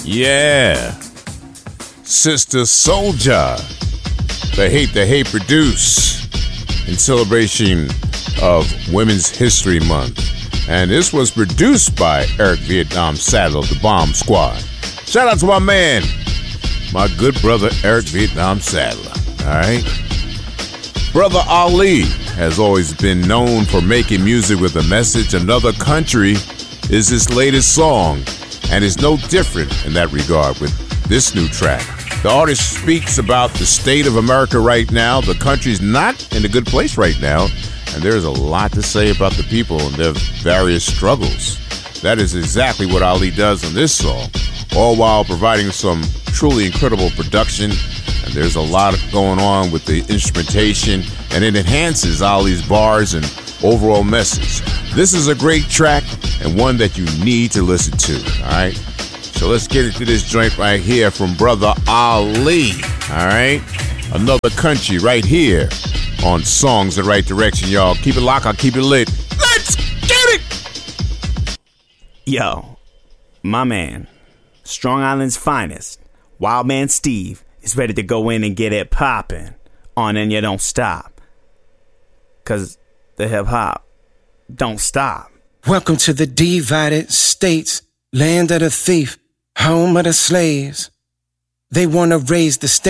Yeah. Sister Souljah. The Hate Produce in celebration of Women's History Month. And this was produced by Eric Vietnam Sadler, the Bomb Squad. Shout out to my man, my good brother Eric Vietnam Sadler. All right. Brother Ali has always been known for making music with a message. Another Country is his latest song, and is no different in that regard with this new track. The artist speaks about the state of America right now. The country's not in a good place right now, and there's a lot to say about the people and their various struggles. That is exactly what Ali does on this song, all while providing some truly incredible production. And there's a lot going on with the instrumentation, and it enhances Ali's bars and overall message. This is a great track and one that you need to listen to, all right? So let's get into this joint right here from Brother Ali, all right? Another Country right here on Songs the Right Direction, y'all. Keep it locked, I'll keep it lit. Let's get it! Yo, my man, Strong Island's finest, Wildman Steve, is ready to go in and get it poppin' on And You Don't Stop. 'Cause the hip-hop don't stop. Welcome to the divided states, land of the thief, home of the slaves. They want to raise the state.